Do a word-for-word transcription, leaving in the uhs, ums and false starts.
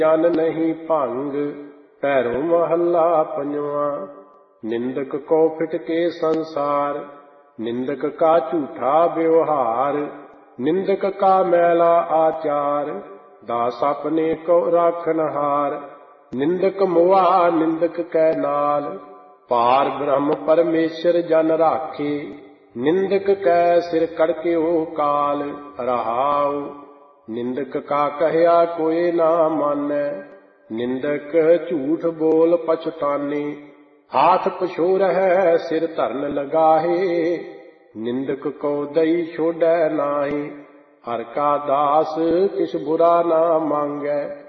ਜਨ ਨਹੀਂ ਭੰਗ। ਭੈਰੋ ਮਹੱਲਾ ਪੰਜਵਾਂ। ਨਿੰਦਕ ਕੋ ਫਿਟਕੇ ਸੰਸਾਰ, ਨਿੰਦਕ ਕਾ ਝੂਠਾ ਵਿਵਹਾਰ। ਨਿੰਦਕ ਕਾ ਮੈਲਾ ਆਚਾਰ, ਦਾਸ ਆਪਣੇ ਕੋ ਰਾਖਨਹਾਰ। ਨਿੰਦਕ ਮੁਆ ਨਿੰਦਕ ਕੈ ਨਾਲ, ਪਾਰ ਬ੍ਰਹਮ ਪਰਮੇਸ਼ਰ ਜਨ ਰਾਖੇ। ਨਿੰਦਕ ਕੈ ਸਿਰ ਕੜਕਿਓ ਕਾਲ, ਰਹਾਉ। ਨਿੰਦਕ ਕਾ ਕਹਿਆ ਕੋਇ ਨਾ ਮਾਨੈ, ਨਿੰਦਕ ਝੂਠ ਬੋਲ ਪਛਤਾਨੇ। ਹਾਥ ਪਛੋਰਹਿ ਸਿਰ ਧਰਨ ਲਗਾਹੇ, ਨਿੰਦਕ ਕੋ ਦਈ ਛੋੜੈ ਨਾਹੀ। ਹਰਿ ਕਾ ਦਾਸ ਕਿਛ ਬੁਰਾ ਨਾ ਮੰਗੈ,